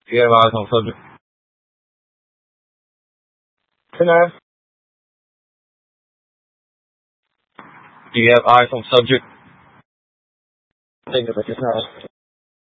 Do you have eyes on subject? Can I? Do you have eyes on subject? Think of it just now.